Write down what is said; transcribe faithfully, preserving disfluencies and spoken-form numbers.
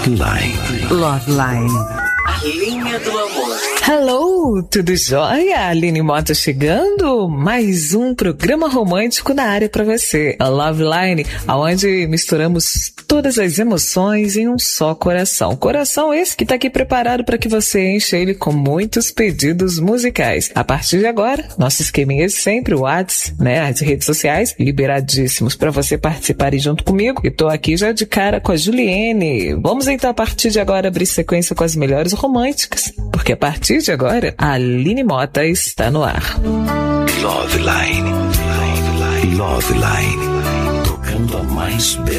Loveline. Loveline. A linha do amor. Hello, tudo jóia? Aline Mota chegando, mais um programa romântico na área pra você. A Loveline, onde misturamos todas as emoções em um só coração. Coração esse que tá aqui preparado para que você enche ele com muitos pedidos musicais. A partir de agora, nosso esqueminha é sempre o WhatsApp, né? As redes sociais liberadíssimos para você participar e junto comigo. E tô aqui já de cara com a Juliene. Vamos então a partir de agora abrir sequência com as melhores românticas, porque a partir de agora, a Aline Mota está no ar. Loveline. Loveline. Loveline. Tocando a mais bela